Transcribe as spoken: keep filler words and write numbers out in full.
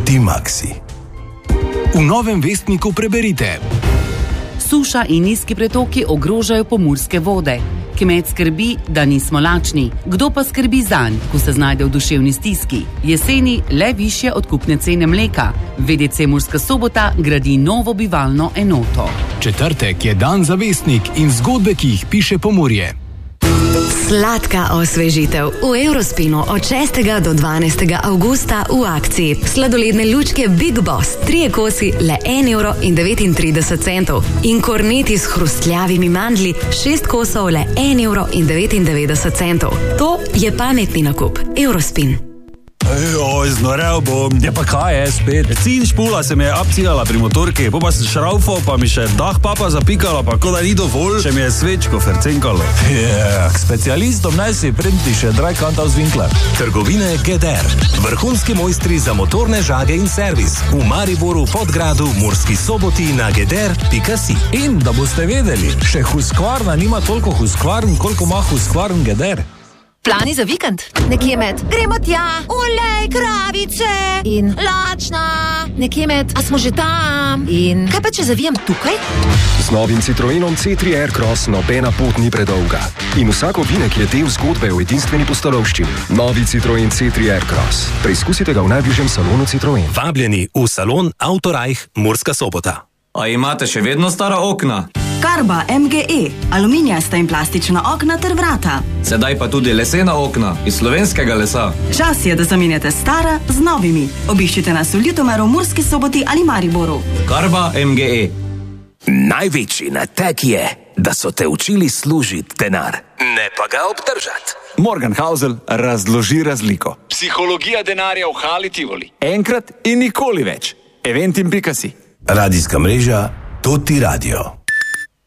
Optimaxi. V novem vestniku preberite: suša in nizki pretoki ogrožajo pomurske vode. Kmet skrbi, da nismo lačni. Kdo pa skrbi zanj, ko se znajde v duševni stiski? Jeseni le višje odkupne cene mleka. V D C Murska Sobota gradi novo bivalno enoto. Četrtek je dan za vestnik in zgodbe, ki jih piše Pomurje. Sladka osvežitev v Eurospinu od šestega do dvanajstega avgusta v akciji. Sladoledne lučke Big Boss, trije kosi le en evro in devetintrideset centov. In korneti s hrustljavimi mandlji, šest kosov le en evro in devetindevetdeset centov. To je pametni nakup. Eurospin. Oj, znorel bom. Ja pa kaj je spet? Cin špula se mi je abcigala pri motorki, po pa sem šraufal, pa mi še dah papa zapikala, pa ko da ni dovolj, še mi je svečko fercenkalo. Yeah, k specialistom naj si printi še Dreikantaus Winkler. Trgovine Geder. Vrhunski mojstri za motorne žage in servis. V Mariboru, Podgradu, Murski Soboti na geder pika si. In da boste vedeli, še Husqvarna nima toliko Husqvarn, koliko ima Husqvarn Geder. Plani za vikend? Nekje med gremo tja, olej, kravice in lačna. Nekje med, a smo že tam? In kaj pa če zavijem tukaj? Z novim Citroenom C tri Aircross nobena pot ni predolga. In vsak ovinek je del zgodbe o edinstveni postolovščini. Novi Citroen C tri Aircross. Preizkusite ga v najbližjem salonu Citroen. Vabljeni v salon Autorajh Murska Sobota. A imate še vedno stara okna? Karba M G E, aluminijasta in plastična okna ter vrata. Sedaj pa tudi lesena okna iz slovenskega lesa. Čas je, da zamenjate stara z novimi. Obiščite nas v Ljutomeru, Murski Soboti ali Mariboru. Karba M G E. Največji natek je, da so te učili služiti denar, ne pa ga obdržati. Morgan Housel razloži razliko. Psihologija denarja v Hali Tivoli. Enkrat in nikoli več. Eventim pika si. Radijska mreža Toti Radio.